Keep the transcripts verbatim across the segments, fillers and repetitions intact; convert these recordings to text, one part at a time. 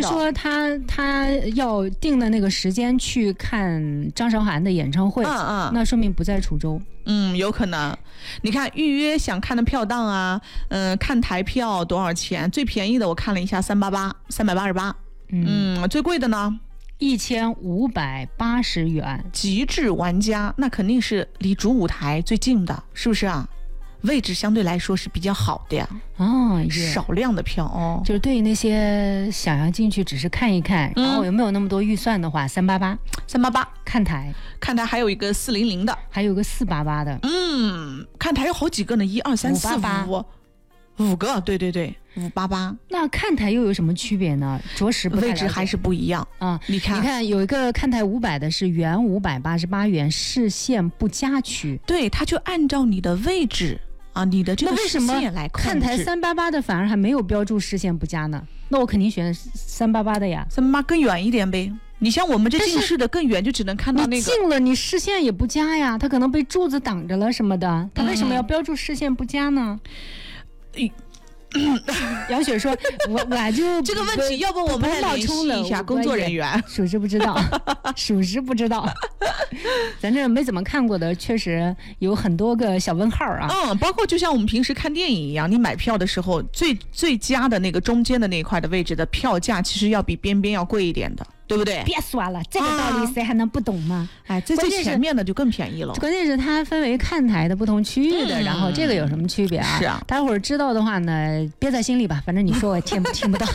他说他他要定的那个时间去看张韶涵的演唱会， 嗯嗯， 那说明不在滁州。 嗯，有可能。你看预约想看的票档啊，嗯、呃，看台票多少钱？最便宜的我看了一下，三八八，三百八十八。嗯，最贵的呢？ 一千五百八十元。 极致玩家，那肯定是离主舞台最近的，是不是啊？位置相对来说是比较好的呀。 哦， 少量的票哦， 就是对于那些想要进去只是看一看，嗯、然后有没有那么多预算的话，三八八， 三八八看台， 看台还有一个四零零的， 还有个四八八的。 嗯，看台有好几个呢，一二三四五，五个，对对对，五八八。 那看台又有什么区别呢？着实不太了解， 位置还是不一样啊、 嗯。你看， 你看有一个看台五百的是原五百八十八元，视线不佳区。 对，它就按照你的位置。啊，你的这个视线来控制。 看台三八八的反而还没有标注视线不佳呢，那我肯定选三八八的呀。 三八八更远一点呗。你像我们这近视的更远，就只能看到那个。 你近了，你视线也不佳呀，它可能被柱子挡着了什么的，它为什么要标注视线不佳呢？嗯杨雪说：“我我就这个问题，要不我们来联系一下工作人员？ 属实不知道，属实不知道。咱这没怎么看过的，确实有很多个小问号啊。 嗯，包括就像我们平时看电影一样，你买票的时候，最最佳的那个中间的那一块的位置的票价，其实要比边边要贵一点的。”对不对？ 别说了，这个道理谁还能不懂吗？ 哎，在最前面的就更便宜了。 关键是它分为看台的不同区域的，嗯、然后这个有什么区别啊？ 是啊， 待会儿知道的话呢，憋在心里吧，反正你说我听听不到。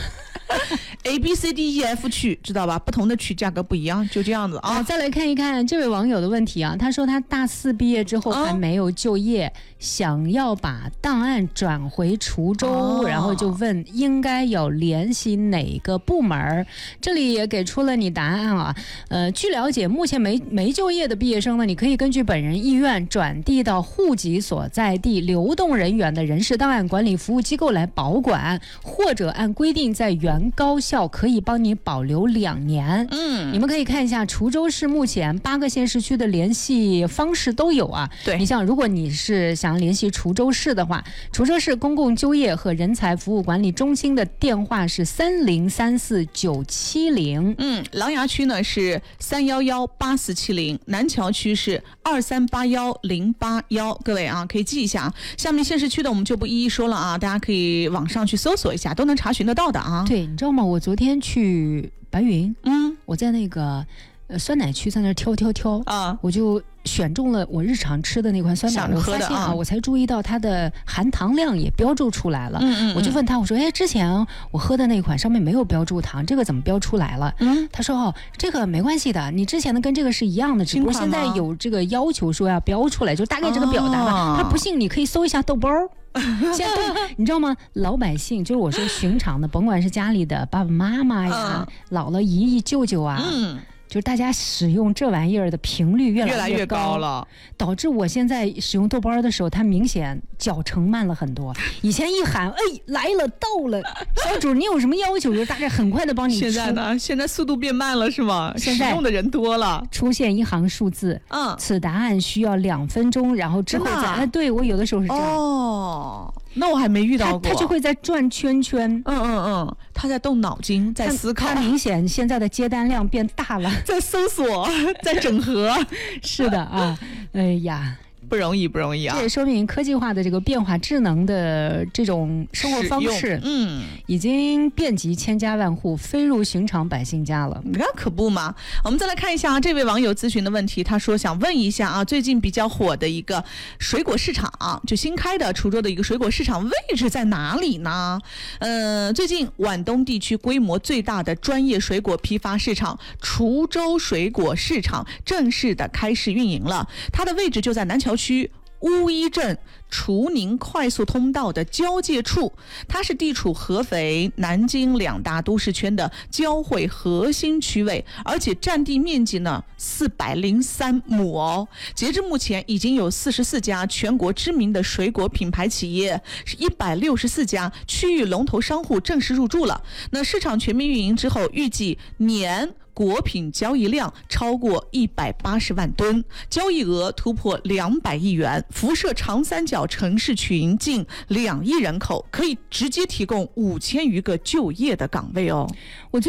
A B C D E F 区知道吧？不同的区价格不一样，就这样子啊。 啊再来看一看这位网友的问题啊，他说他大四毕业之后还没有就业，哦、想要把档案转回滁州，哦、然后就问应该有联系哪个部门？这里也给出了你答案啊。呃，据了解，目前没没就业的毕业生呢，你可以根据本人意愿转递到户籍所在地流动人员的人事档案管理服务机构来保管，或者按规定在原高校可以帮你保留两年。嗯，你们可以看一下滁州市目前八个县市区的联系方式都有啊。 对， 你像如果你是想联系滁州市的话，滁州市公共就业和人才服务管理中心的电话是三零三四九七零。 嗯，琅琊区呢是三幺幺八四七零，南桥区是二三八幺零八幺。各位啊，可以记一下啊。下面县市区的我们就不一一说了啊，大家可以网上去搜索一下，都能查询得到的啊。 对，你知道吗？我昨天去白云， 嗯， 我在那个呃酸奶区在那挑挑挑啊， 我就选中了我日常吃的那款酸奶。我发现啊，我才注意到它的含糖量也标注出来了。 嗯嗯嗯， 我就问他，我说，哎，之前我喝的那款上面没有标注糖，这个怎么标出来了？ 嗯， 他说哦，这个没关系的，你之前的跟这个是一样的，只不过现在有这个要求说要标出来，就大概这个表达吧。他、哦、不信你可以搜一下豆包。现在你知道吗？老百姓就是我说寻常的，甭管是家里的爸爸妈妈呀、嗯、姥姥、姨姨、舅舅啊， 嗯， 就是大家使用这玩意儿的频率越来越高， 越来越高了， 导致我现在使用豆包的时候，它明显脚程慢了很多。以前一喊，哎，来了，到了，小主你有什么要求？就是大概很快的帮你出。 现在呢？现在速度变慢了是吗？ 现在使用的人多了， 出现一行数字， 嗯， 此答案需要两分钟，然后之后再，哎，对我有的时候是这样。 哦。那我还没遇到过， 他就会在转圈圈， 嗯嗯嗯，他在动脑筋，在思考。 他明显现在的接单量变大了， 在搜索，在整合。 是的啊，哎呀。 不容易，不容易啊！ 这也说明科技化的这个变化、智能的这种生活方式， 嗯， 已经遍及千家万户，飞入寻常百姓家了。 你看可不嘛！我们再来看一下啊，这位网友咨询的问题，他说想问一下啊，最近比较火的一个水果市场，就新开的滁州的一个水果市场位置在哪里呢？呃，最近皖东地区规模最大的专业水果批发市场滁州水果市场正式的开始运营了，它的位置就在南桥区乌衣镇滁宁快速通道的交界处，它是地处合肥、南京两大都市圈的交汇核心区位，而且占地面积呢四百零三亩哦。截至目前，已经有四十四家全国知名的水果品牌企业，是一百六十四家区域龙头商户正式入驻了。那市场全面运营之后，预计年果品交易量超过一百八十万吨，交易额突破两百亿元，辐射长三角城市群近两亿人口，可以直接提供五千余个就业的岗位哦。 我